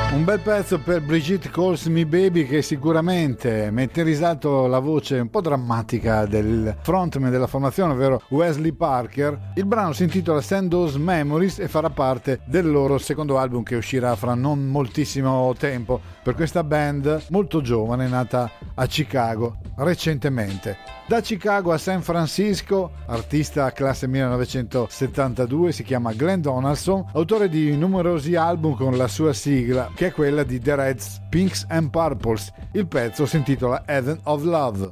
Un bel pezzo per Brigitte Calls Me Baby, che sicuramente mette in risalto la voce un po' drammatica del frontman della formazione, ovvero Wesley Parker. Il brano si intitola Send Those Memories e farà parte del loro secondo album, che uscirà fra non moltissimo tempo, per questa band molto giovane nata a Chicago recentemente. Da Chicago a San Francisco, artista classe 1972, si chiama Glenn Donaldson, autore di numerosi album con la sua sigla, che è quella di The Reds, Pinks and Purples. Il pezzo si intitola Heaven of Love.